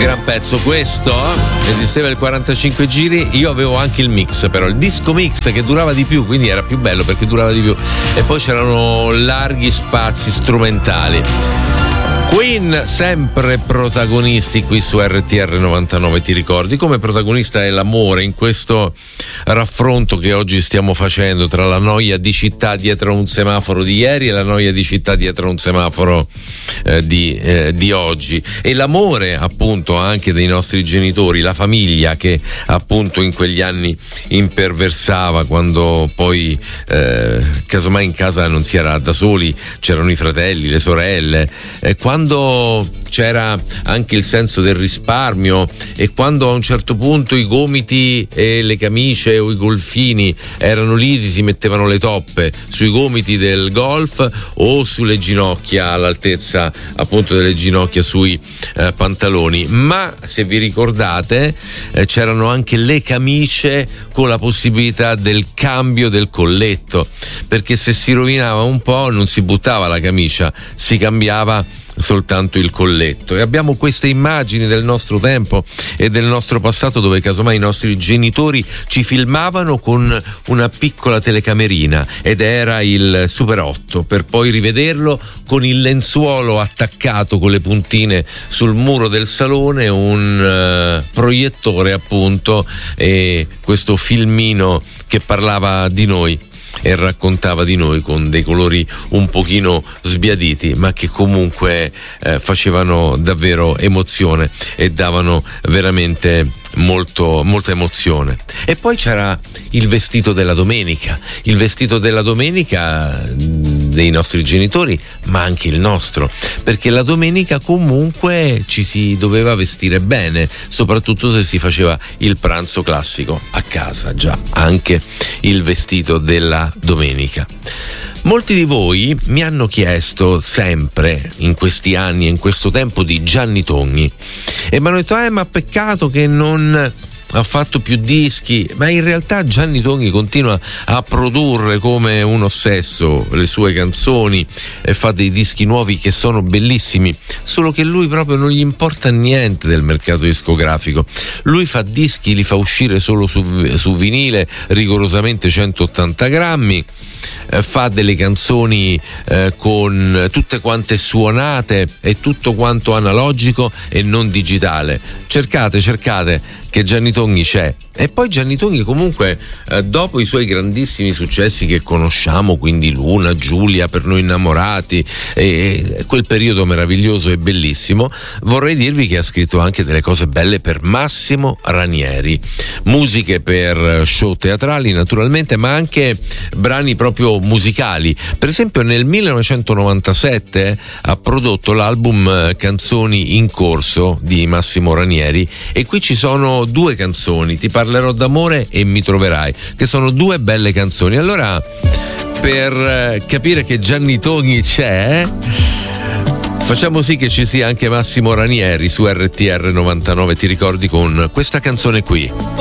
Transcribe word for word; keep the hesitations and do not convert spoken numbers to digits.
Gran pezzo questo, esisteva il quarantacinque giri, io avevo anche il mix, però il disco mix che durava di più, quindi era più bello perché durava di più, e poi c'erano larghi spazi strumentali. Queen sempre protagonisti qui su R T R novantanove, ti ricordi? Come protagonista è l'amore in questo raffronto che oggi stiamo facendo tra la noia di città dietro un semaforo di ieri e la noia di città dietro un semaforo eh, di, eh, di oggi, e l'amore appunto anche dei nostri genitori, la famiglia che appunto in quegli anni imperversava, quando poi eh, casomai in casa non si era da soli, c'erano i fratelli, le sorelle, eh, quando Quando c'era anche il senso del risparmio, e quando a un certo punto i gomiti e le camicie o i golfini erano lisi, si mettevano le toppe sui gomiti del golf o sulle ginocchia, all'altezza appunto delle ginocchia, sui eh, pantaloni. Ma se vi ricordate eh, c'erano anche le camicie con la possibilità del cambio del colletto, perché se si rovinava un po' non si buttava la camicia, si cambiava soltanto il colletto. E abbiamo queste immagini del nostro tempo e del nostro passato, dove casomai i nostri genitori ci filmavano con una piccola telecamerina ed era il Super otto, per poi rivederlo con il lenzuolo attaccato con le puntine sul muro del salone, un uh, proiettore appunto, e questo filmino che parlava di noi e raccontava di noi con dei colori un pochino sbiaditi, ma che comunque eh, facevano davvero emozione e davano veramente molto molta emozione. E poi c'era il vestito della domenica, il vestito della domenica dei nostri genitori, ma anche il nostro, perché la domenica comunque ci si doveva vestire bene, soprattutto se si faceva il pranzo classico a casa, già anche il vestito della domenica. Molti di voi mi hanno chiesto sempre in questi anni e in questo tempo di Gianni Togni, e mi hanno detto eh ma peccato che non ha fatto più dischi. Ma in realtà Gianni Togni continua a produrre come un ossesso le sue canzoni e fa dei dischi nuovi che sono bellissimi, solo che lui proprio non gli importa niente del mercato discografico. Lui fa dischi, li fa uscire solo su, su vinile, rigorosamente centottanta grammi, eh, fa delle canzoni eh, con tutte quante suonate e tutto quanto analogico e non digitale. Cercate, cercate che Gianni Togni c'è. E poi Gianni Togni comunque eh, dopo i suoi grandissimi successi che conosciamo, quindi Luna, Giulia, Per noi innamorati, e, e quel periodo meraviglioso e bellissimo, vorrei dirvi che ha scritto anche delle cose belle per Massimo Ranieri, musiche per show teatrali naturalmente, ma anche brani proprio musicali. Per esempio nel millenovecentonovantasette ha prodotto l'album Canzoni in corso di Massimo Ranieri, e qui ci sono due canzoni, Ti parlerò d'amore e Mi troverai, che sono due belle canzoni. Allora, per capire che Gianni Togni c'è, facciamo sì che ci sia anche Massimo Ranieri su R T R novantanove, ti ricordi, con questa canzone qui.